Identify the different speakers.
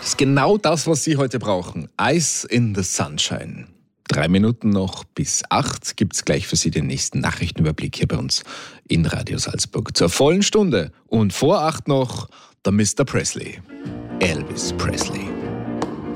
Speaker 1: Das ist genau das, was Sie heute brauchen. Ice in the Sunshine. 3 Minuten noch bis 8 gibt's gleich für Sie den nächsten Nachrichtenüberblick hier bei uns in Radio Salzburg. Zur vollen Stunde. Und vor 8 noch der Mr. Presley. Elvis Presley.